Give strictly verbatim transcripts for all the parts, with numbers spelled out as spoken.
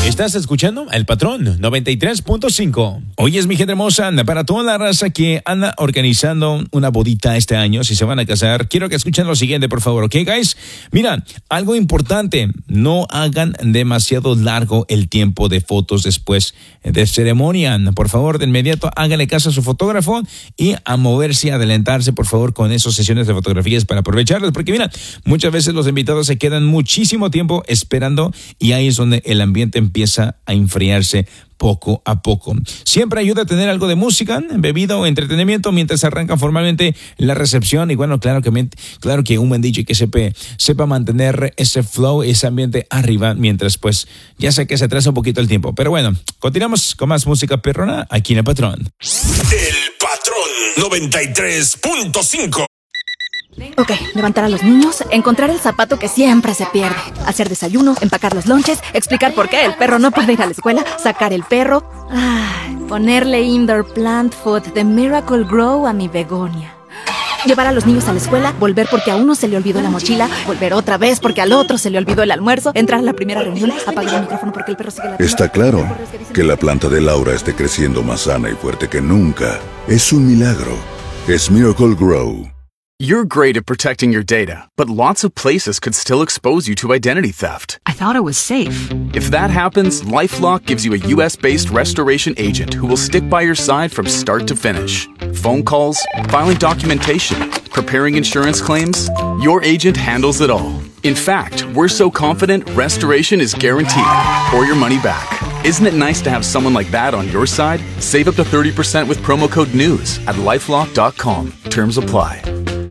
Estás escuchando El Patrón noventa y tres punto cinco. Hoy es mi gente hermosa, para toda la raza que anda organizando una bodita este año, si se van a casar, quiero que escuchen lo siguiente, por favor, ¿ok, guys? Mira, algo importante, no hagan demasiado largo el tiempo de fotos después de ceremonia. Por favor, de inmediato, háganle caso a su fotógrafo y a moverse, a adelantarse, por favor, con esas sesiones de fotografías para aprovecharlas, porque mira, muchas veces los invitados se quedan muchísimo tiempo esperando y ahí es donde el ambiente empieza a enfriarse poco a poco. Siempre ayuda a tener algo de música, bebida o entretenimiento mientras arranca formalmente la recepción. Y bueno, claro que, claro que un buen D J que sepa, sepa mantener ese flow, ese ambiente arriba, mientras pues ya sé que se atrasa un poquito el tiempo. Pero bueno, continuamos con más música perrona aquí en El Patrón. El Patrón noventa y tres punto cinco. Ok, levantar a los niños, encontrar el zapato que siempre se pierde, hacer desayuno, empacar los lonches, explicar por qué el perro no puede ir a la escuela, sacar el perro, ay, ponerle indoor plant food de Miracle Grow a mi begonia. Llevar a los niños a la escuela, volver porque a uno se le olvidó la mochila, volver otra vez porque al otro se le olvidó el almuerzo, entrar a la primera reunión, apagar el micrófono porque el perro sigue la... Está claro que la planta de Laura esté creciendo más sana y fuerte que nunca. Es un milagro. Es Miracle Grow. You're great at protecting your data, but lots of places could still expose you to identity theft. I thought it was safe. If that happens, LifeLock gives you a U S-based restoration agent who will stick by your side from start to finish. Phone calls, filing documentation, preparing insurance claims, your agent handles it all. In fact, we're so confident restoration is guaranteed, or your money back. Isn't it nice to have someone like that on your side? Save up to thirty percent with promo code NEWS at lifelock dot com. Terms apply.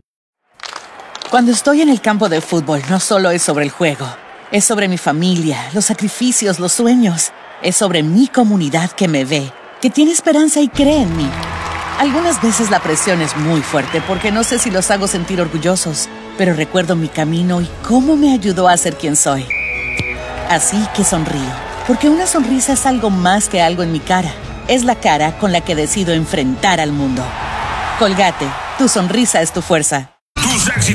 Cuando estoy en el campo de fútbol, no solo es sobre el juego. Es sobre mi familia, los sacrificios, los sueños. Es sobre mi comunidad que me ve, que tiene esperanza y cree en mí. Algunas veces la presión es muy fuerte porque no sé si los hago sentir orgullosos, pero recuerdo mi camino y cómo me ayudó a ser quien soy. Así que sonrío, porque una sonrisa es algo más que algo en mi cara. Es la cara con la que decido enfrentar al mundo. Colgate, tu sonrisa es tu fuerza.